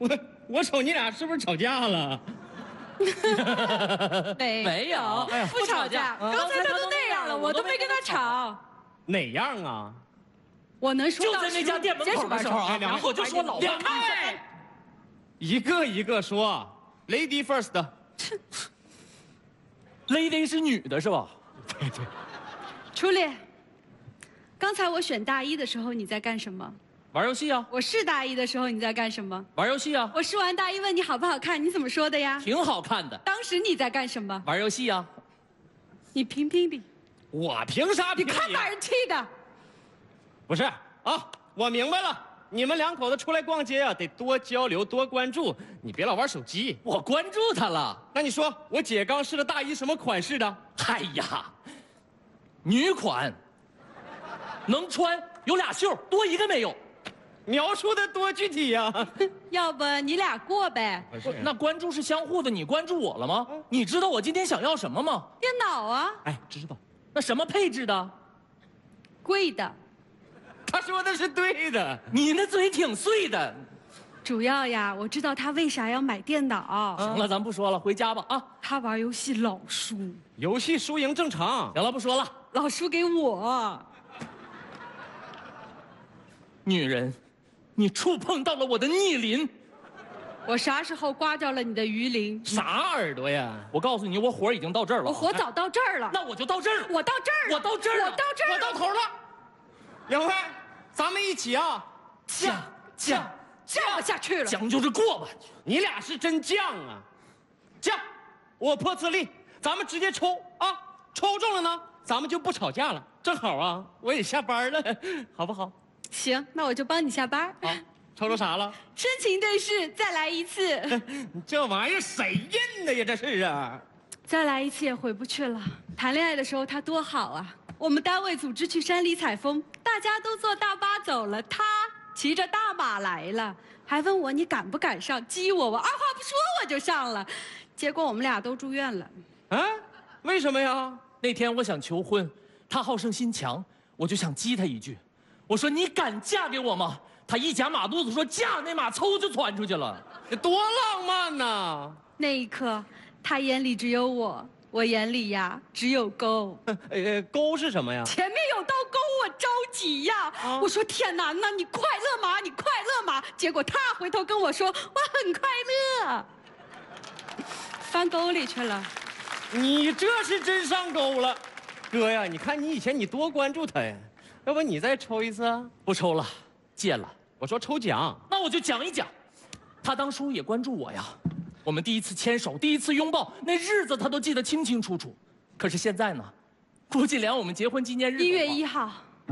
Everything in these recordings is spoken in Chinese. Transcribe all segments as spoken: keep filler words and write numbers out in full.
我我瞅你俩是不是吵架了？ 没没有， 哎呀不吵架。 啊刚才他都那样了，我都没跟他吵。 哪样啊？ 我能说就到在那家店门口的时候啊， 两个我就说老两话。 开，一个一个说 ，Lady first。 Lady 是女的是吧？ 对对， 初恋。刚才我选大一的时候你在干什么？ 玩游戏啊， 我试大一的时候你在干什么？ 玩游戏啊， 我试完大一问你好不好看，你怎么说的呀？ 挺好看的。 当时你在干什么？ 玩游戏啊， 你评评理， 我凭啥评你？ 你看把人气的。 不是啊，我明白了，你们两口子出来逛街啊，得多交流，多关注，你别老玩手机。 我关注她了。 那你说我姐刚试的大衣什么款式的？ 哎呀，女款，能穿，有俩袖，多一个没有。 描述的多具体呀、啊！ 要不你俩过呗？ 不是， 那关注是相互的，你关注我了吗？你知道我今天想要什么吗？ 电脑啊， 哎，知道， 那什么配置的？ 贵的。 他说的是对的。 你那嘴挺碎的。 主要呀，我知道他为啥要买电脑。 行了，咱不说了，回家吧啊！ 他玩游戏老输， 游戏输赢正常。 行了，不说了。 老输给我。 女人，你触碰到了我的逆鳞。 我啥时候刮着了你的鱼鳞？ 啥耳朵呀？ 我告诉你，我火已经到这儿了。 我火早到这儿了。 那我就到这儿了。 我到这儿了。 我到这儿了。 我到这儿了。 我到头了。两位，咱们一起啊， 犟犟犟不下去了。 犟就是过吧。 你俩是真犟啊！犟，我破次例，咱们直接抽啊！抽中了呢，咱们就不吵架了。正好啊，我也下班了，好不好？ 行，那我就帮你下班。 好，抽着啥了？ 深情对视，再来一次。 这玩意儿谁印的呀？这是啊！ 再来一次也回不去了。谈恋爱的时候他多好啊！我们单位组织去山里采风，大家都坐大巴走了，他骑着大马来了，还问我你敢不敢上，激我，我二话不说我就上了，结果我们俩都住院了。 啊？为什么呀？ 那天我想求婚，他好胜心强，我就想激他一句，我说你敢嫁给我吗？他一夹马肚子说嫁，那马嗖就窜出去了。 这多浪漫呐！ 那一刻，他眼里只有我，我眼里呀只有沟。 呃，沟是什么呀？ 前面有道沟，我着急呀！ 啊我说天哪，那你快乐吗？你快乐吗？结果他回头跟我说我很快乐，翻沟里去了。 你这是真上钩了，哥呀！你看你以前你多关注他呀，要不你再抽一次啊？ 不抽了，戒了。 我说抽奖， 那我就讲一讲，他当初也关注我呀。我们第一次牵手，第一次拥抱，那日子他都记得清清楚楚。可是现在呢，估计连我们结婚纪念日。 一月一号，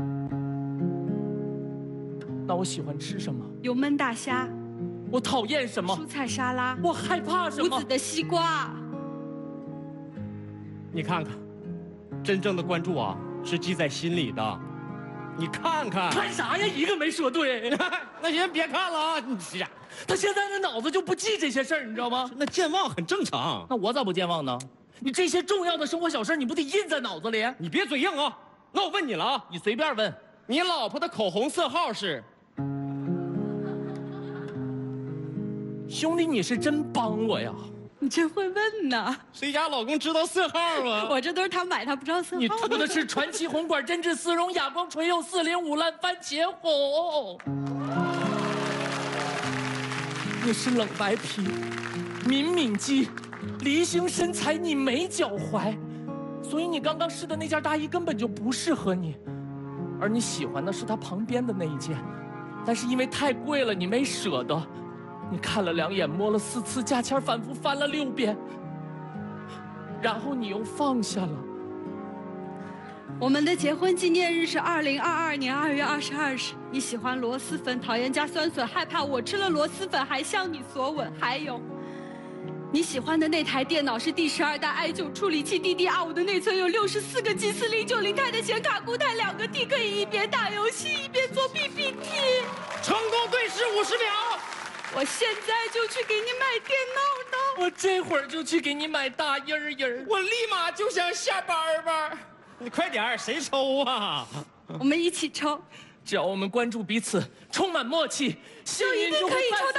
那我喜欢吃什么？ 有焖大虾， 我讨厌什么？ 蔬菜沙拉， 我害怕什么无籽？的西瓜。 你看看，真正的关注啊是记在心里的。你看看， 看啥呀？一个没说对。 那行别看了啊！你呀， 他现在的脑子就不记这些事儿，你知道吗？ 那健忘很正常。 那我咋不健忘呢？你这些重要的生活小事，你不得印在脑子里？ 你别嘴硬啊！那我问你了啊， 你随便问。 你老婆的口红色号是？ 兄弟，你是真帮我呀！ 你真会问呐！ 谁家老公知道色号啊？ 我这都是他买，他不知道色号。 你涂的是传奇红管、针织丝绒、哑光唇釉、四零五蓝番茄红。你是冷白皮、敏敏肌、梨形身材，你没脚踝，所以你刚刚试的那件大衣根本就不适合你，而你喜欢的是它旁边的那一件，但是因为太贵了，你没舍得。你看了两眼，摸了四次，价签反复翻了六遍，然后你又放下了。 我们的结婚纪念日是二零二二年二月二十二日。你喜欢螺蛳粉，讨厌加酸笋，害怕我吃了螺蛳粉还向你索吻。还有，你喜欢的那台电脑是第十二代 i 九处理器 D D R 五的内存有六十四个 G 四零九零 钛的显卡，固态两个 T， 可以一边打游戏一边做 P P T。 成功对视五十秒。 我现在就去给你买电脑呢。 我这会儿就去给你买大印儿印儿。 我立马就想下班吧。你快点儿，谁抽啊？ 我们一起抽， 只要我们关注彼此，充满默契，幸运就会伴随。